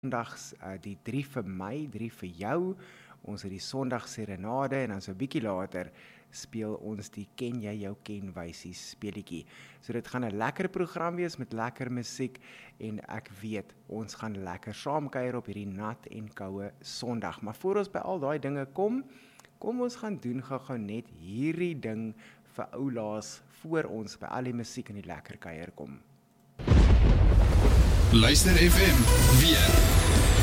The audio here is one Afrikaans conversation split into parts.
Sondags die 3 vir my, 3 vir jou. Ons het die Sondag serenade en dan so 'n bietjie later speel ons die Ken jy jou kenwysies speletjie. So dit gaan 'n lekker program wees met lekker musiek en ek weet ons gaan lekker saamkuier op hierdie nat en koue Sondag. Maar voor ons by al daai dinge kom ons gaan doen gou net hierdie ding vir oulaas voor ons by al die musiek en die lekker kuier kom. Luister FM weer.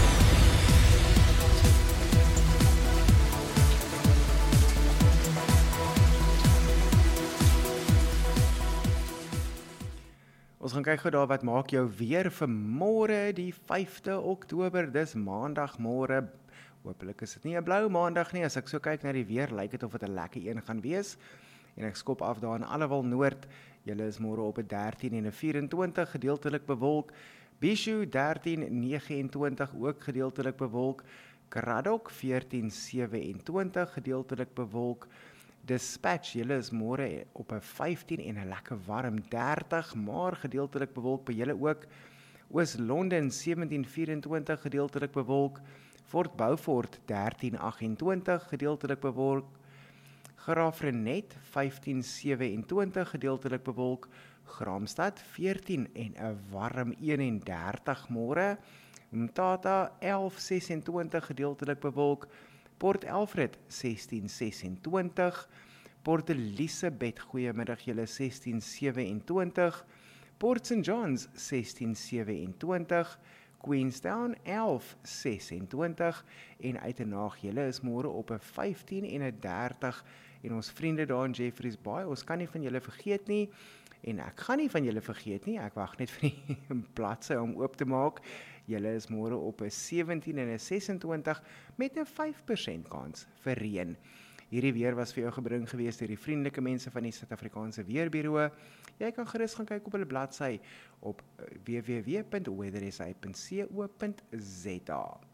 Ons gaan kyk gou daar wat maak jou weer vir môre die 5de Oktober. Dis maandag môre. Hoopelik is dit nie 'n blou maandag nie. As ek so kyk na die weer, lyk dit of dit 'n lekker een gaan wees. En ek skop af daar in Allewal Noord. Julle is môre op 'n 13 en 'n 24 gedeeltelik bewolk. Bishu 13:29 ook gedeeltelik bewolk. Kraddock 14:27 gedeeltelik bewolk. Dispatch, julle is môre op 'n 15 en 'n lekker warm 30, maar gedeeltelik bewolk by julle ook. Oos-London 17:24 gedeeltelik bewolk. Fort Beaufort 13:28 gedeeltelik bewolk. Graafrenet 15:27 gedeeltelik bewolk. Graamsstad 14 en 'n warm 31 môre. Mtata 11:26 gedeeltelik bewolk. Port Alfred 16:26. Port Elizabeth, goeiemiddag julle 16:27. Port St Johns 16:27. Queenstown 11:26 en Uitenaag, julle is môre op 'n 15 en 'n 30 en ons vriende daar in Jeffreys Bay, ons kan nie van julle vergeet nie en ek gaan nie van julle vergeet nie, ek wag net vir die bladsy om oop te maak. Julle is môre op 'n 17 en 'n 26 met 'n 5% kans vir reën. Hierdie weer was vir jou gebring gewees deur die vriendelike mense van die Suid-Afrikaanse Weerbureau. Jy kan gerus gaan kyk op hulle bladsy op www.weathersa.co.za.